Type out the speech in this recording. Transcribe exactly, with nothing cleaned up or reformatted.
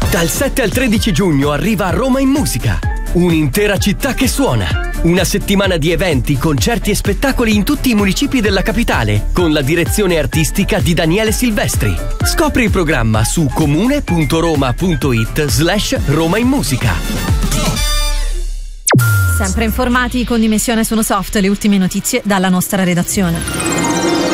Dal sette al tredici giugno arriva Roma in Musica. Un'intera città che suona. Una settimana di eventi, concerti e spettacoli in tutti i municipi della capitale, con la direzione artistica di Daniele Silvestri. Scopri il programma su comune.roma.it slash Roma in Musica. Sempre informati con Dimensione Sono Soft, le ultime notizie dalla nostra redazione.